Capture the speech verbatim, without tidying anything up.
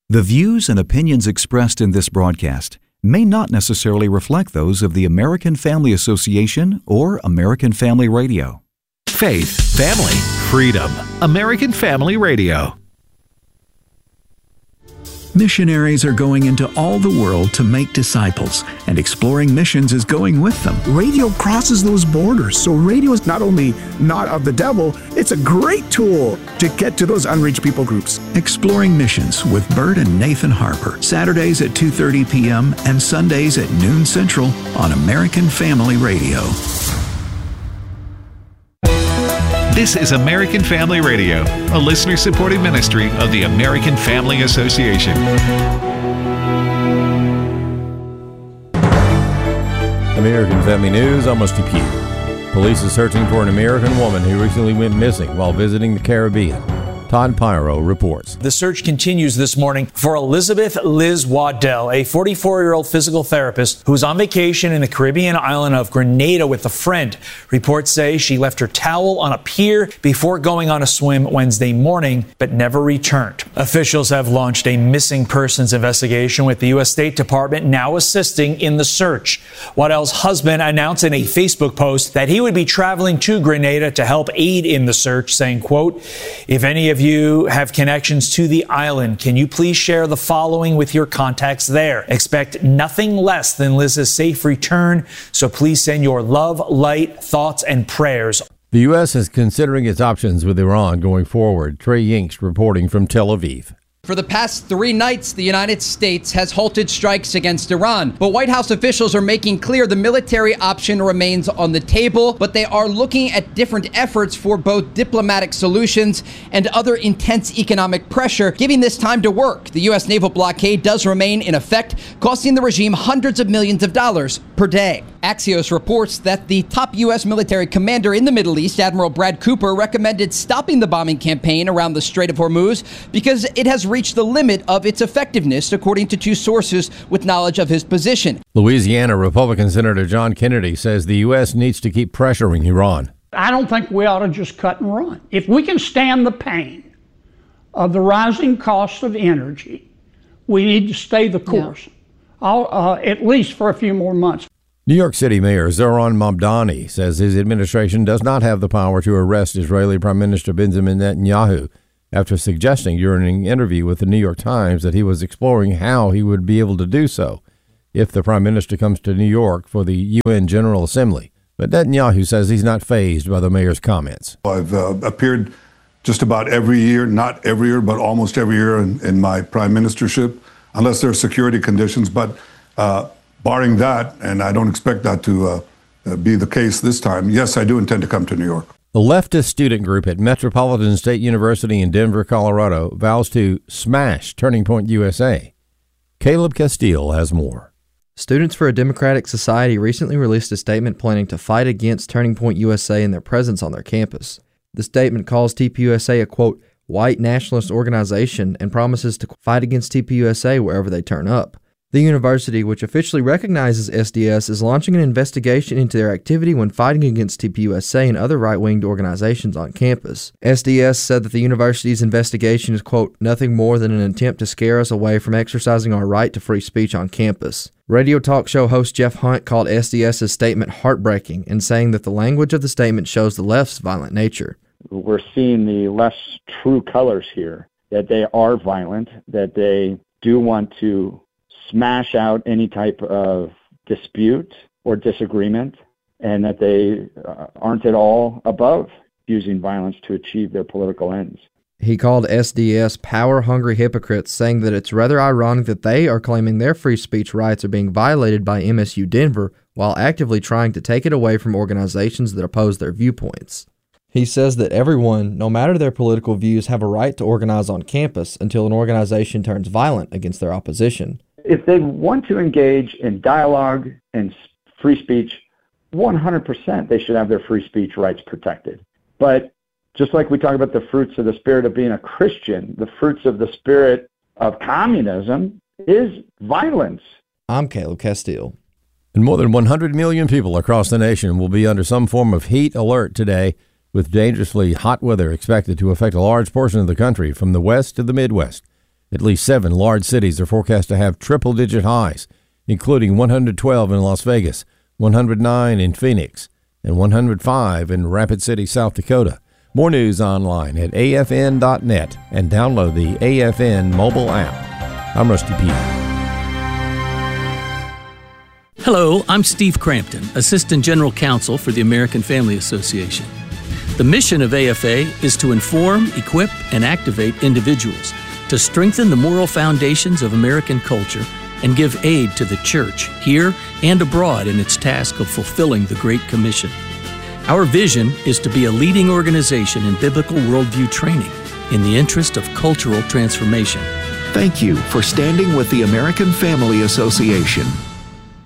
The views and opinions expressed in this broadcast may not necessarily reflect those of the American Family Association or American Family Radio. Faith, family, freedom. American Family Radio. Missionaries are going into all the world to make disciples, and Exploring Missions is going with them. Radio crosses those borders, so radio is not only not of the devil, it's a great tool to get to those unreached people groups. Exploring Missions with Bert and Nathan Harper, Saturdays at two thirty p.m. and Sundays at noon Central on American Family Radio. This is American Family Radio, a listener-supported ministry of the American Family Association. American Family News, I'm Musty Pugh. Police is searching for an American woman who recently went missing while visiting the Caribbean. Todd Pyro reports. The search continues this morning for Elizabeth Liz Waddell, a forty-four-year-old physical therapist who was on vacation in the Caribbean island of Grenada with a friend. Reports say she left her towel on a pier before going on a swim Wednesday morning, but never returned. Officials have launched a missing persons investigation with the U S State Department now assisting in the search. Waddell's husband announced in a Facebook post that he would be traveling to Grenada to help aid in the search, saying, quote, "If any of you have connections to the island, can you please share the following with your contacts there? Expect nothing less than Liz's safe return, so please send your love, light, thoughts, and prayers." The U S is considering its options with Iran going forward. Trey Yingst reporting from Tel Aviv. For the past three nights, the United States has halted strikes against Iran. But White House officials are making clear the military option remains on the table, but they are looking at different efforts for both diplomatic solutions and other intense economic pressure, giving this time to work. The U S naval blockade does remain in effect, costing the regime hundreds of millions of dollars per day. Axios reports that the top U S military commander in the Middle East, Admiral Brad Cooper, recommended stopping the bombing campaign around the Strait of Hormuz because it has reached the limit of its effectiveness, according to two sources with knowledge of his position. Louisiana Republican Senator John Kennedy says the U S needs to keep pressuring Iran. I don't think we ought to just cut and run. If we can stand the pain of the rising cost of energy, we need to stay the course, yeah. I'll, uh, at least for a few more months. New York City Mayor Zohran Mamdani says his administration does not have the power to arrest Israeli Prime Minister Benjamin Netanyahu after suggesting during an interview with the New York Times that he was exploring how he would be able to do so if the Prime Minister comes to New York for the U N General Assembly. But Netanyahu says he's not fazed by the mayor's comments. I've uh, appeared just about every year, not every year, but almost every year in, in my prime ministership, unless there are security conditions. But uh, barring that, and I don't expect that to uh, be the case this time, yes, I do intend to come to New York. The leftist student group at Metropolitan State University in Denver, Colorado, vows to smash Turning Point U S A. Caleb Castile has more. Students for a Democratic Society recently released a statement planning to fight against Turning Point U S A and their presence on their campus. The statement calls T P U S A a, quote, white nationalist organization and promises to fight against T P U S A wherever they turn up. The university, which officially recognizes S D S, is launching an investigation into their activity when fighting against T P U S A and other right-winged organizations on campus. S D S said that the university's investigation is, quote, nothing more than an attempt to scare us away from exercising our right to free speech on campus. Radio talk show host Jeff Hunt called SDS's statement heartbreaking and saying that the language of the statement shows the left's violent nature. We're seeing the less true colors here, that they are violent, that they do want to smash out any type of dispute or disagreement, and that they uh, aren't at all above using violence to achieve their political ends. He called S D S power-hungry hypocrites, saying that it's rather ironic that they are claiming their free speech rights are being violated by M S U Denver while actively trying to take it away from organizations that oppose their viewpoints. He says that everyone, no matter their political views, have a right to organize on campus until an organization turns violent against their opposition. If they want to engage in dialogue and free speech, one hundred percent they should have their free speech rights protected. But just like we talk about the fruits of the spirit of being a Christian, the fruits of the spirit of communism is violence. I'm Caleb Castile. And more than one hundred million people across the nation will be under some form of heat alert today, with dangerously hot weather expected to affect a large portion of the country from the west to the Midwest. At least seven large cities are forecast to have triple-digit highs, including one hundred twelve in Las Vegas, one hundred nine in Phoenix, and one hundred five in Rapid City, South Dakota. More news online at A F N dot net and download the A F N mobile app. I'm Rusty Peter. Hello, I'm Steve Crampton, Assistant General Counsel for the American Family Association. The mission of A F A is to inform, equip, and activate individuals to strengthen the moral foundations of American culture and give aid to the church, here and abroad, in its task of fulfilling the Great Commission. Our vision is to be a leading organization in biblical worldview training in the interest of cultural transformation. Thank you for standing with the American Family Association.